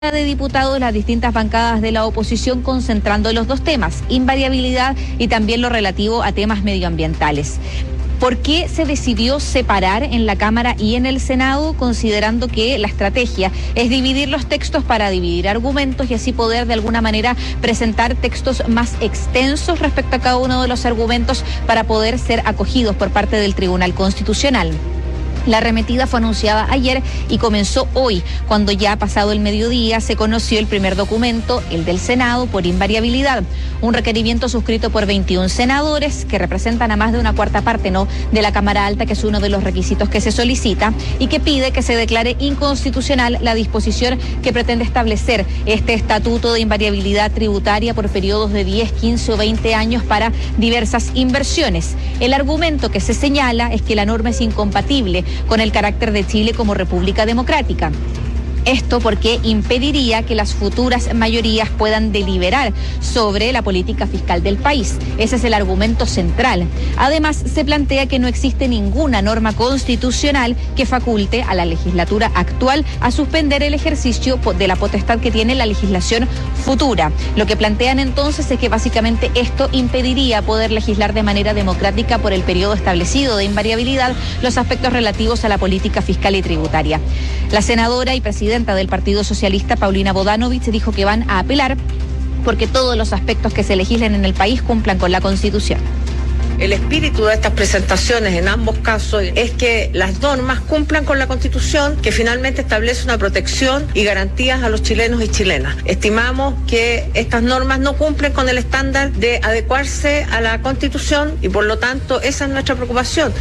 de Diputados, las distintas bancadas de la oposición concentrando los dos temas, invariabilidad y también lo relativo a temas medioambientales. ¿Por qué se decidió separar en la Cámara y en el Senado, considerando que la estrategia es dividir los textos para dividir argumentos y así poder de alguna manera presentar textos más extensos respecto a cada uno de los argumentos para poder ser acogidos por parte del Tribunal Constitucional? La arremetida fue anunciada ayer y comenzó hoy, cuando ya pasado el mediodía se conoció el primer documento, el del Senado, por invariabilidad. Un requerimiento suscrito por 21 senadores que representan a más de una cuarta parte, de la Cámara Alta, que es uno de los requisitos que se solicita, y que pide que se declare inconstitucional la disposición que pretende establecer este estatuto de invariabilidad tributaria por periodos de 10, 15 o 20 años para diversas inversiones. El argumento que se señala es que la norma es incompatible con el carácter de Chile como república democrática. Esto porque impediría que las futuras mayorías puedan deliberar sobre la política fiscal del país. Ese es el argumento central. Además, se plantea que no existe ninguna norma constitucional que faculte a la legislatura actual a suspender el ejercicio de la potestad que tiene la legislación futura. Lo que plantean entonces es que básicamente esto impediría poder legislar de manera democrática por el periodo establecido de invariabilidad los aspectos relativos a la política fiscal y tributaria. La senadora y presidenta del Partido Socialista, Paulina Bodanovich, dijo que van a apelar porque todos los aspectos que se legislen en el país cumplan con la Constitución. El espíritu de estas presentaciones en ambos casos es que las normas cumplan con la Constitución, que finalmente establece una protección y garantías a los chilenos y chilenas. Estimamos que estas normas no cumplen con el estándar de adecuarse a la Constitución y por lo tanto esa es nuestra preocupación.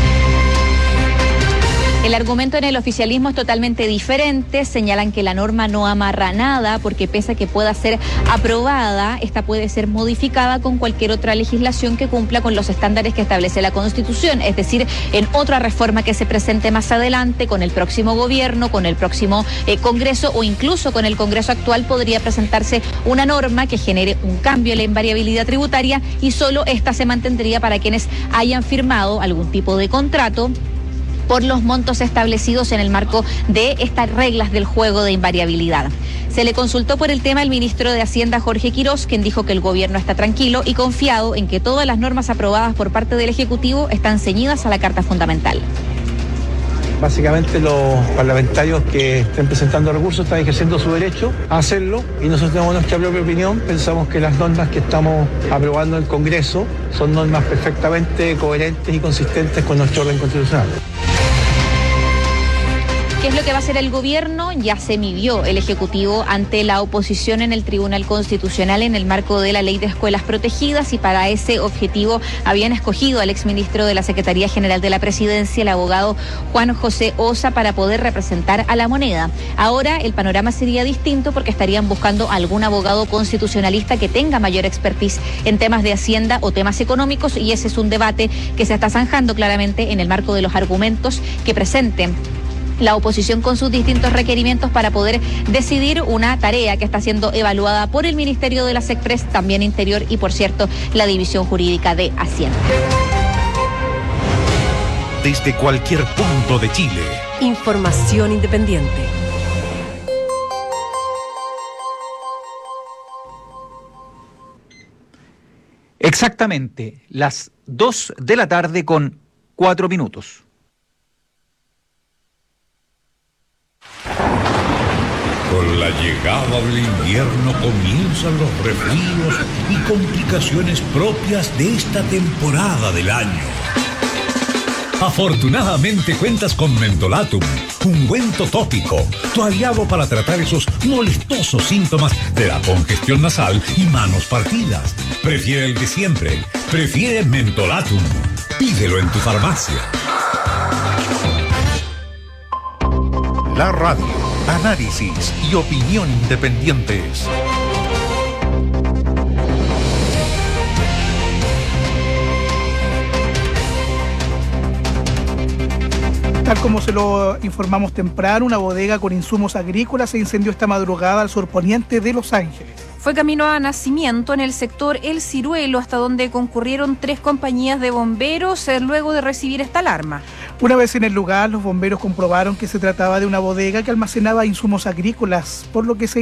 El argumento en el oficialismo es totalmente diferente. Señalan que la norma no amarra nada porque pese a que pueda ser aprobada, esta puede ser modificada con cualquier otra legislación que cumpla con los estándares que establece la Constitución. Es decir, en otra reforma que se presente más adelante, con el próximo gobierno, con el próximo Congreso o incluso con el Congreso actual podría presentarse una norma que genere un cambio en la invariabilidad tributaria y solo esta se mantendría para quienes hayan firmado algún tipo de contrato por los montos establecidos en el marco de estas reglas del juego de invariabilidad. Se le consultó por el tema al ministro de Hacienda, Jorge Quirós, quien dijo que el gobierno está tranquilo y confiado en que todas las normas aprobadas por parte del Ejecutivo están ceñidas a la Carta Fundamental. Básicamente los parlamentarios que estén presentando recursos están ejerciendo su derecho a hacerlo y nosotros tenemos nuestra propia opinión. Pensamos que las normas que estamos aprobando en el Congreso son normas perfectamente coherentes y consistentes con nuestro orden constitucional. ¿Qué es lo que va a hacer el gobierno? Ya se midió el Ejecutivo ante la oposición en el Tribunal Constitucional en el marco de la Ley de Escuelas Protegidas y para ese objetivo habían escogido al exministro de la Secretaría General de la Presidencia, el abogado Juan José Ossa, para poder representar a la moneda. Ahora el panorama sería distinto porque estarían buscando algún abogado constitucionalista que tenga mayor expertise en temas de Hacienda o temas económicos y ese es un debate que se está zanjando claramente en el marco de los argumentos que presenten la oposición con sus distintos requerimientos para poder decidir una tarea que está siendo evaluada por el Ministerio de la SECPRES, también Interior y, por cierto, la División Jurídica de Hacienda. Desde cualquier punto de Chile. Información independiente. Exactamente, las 2 de la tarde con 4 minutos. Con la llegada del invierno comienzan los resfríos y complicaciones propias de esta temporada del año. Afortunadamente cuentas con Mentolatum, ungüento tópico, tu aliado para tratar esos molestosos síntomas de la congestión nasal y manos partidas. Prefiere el de siempre, prefiere Mentolatum. Pídelo en tu farmacia. La radio, análisis y opinión independientes. Tal como se lo informamos temprano, una bodega con insumos agrícolas se incendió esta madrugada al surponiente de Los Ángeles. Fue camino a Nacimiento, en el sector El Ciruelo, hasta donde concurrieron 3 compañías de bomberos luego de recibir esta alarma. Una vez en el lugar, los bomberos comprobaron que se trataba de una bodega que almacenaba insumos agrícolas, por lo que se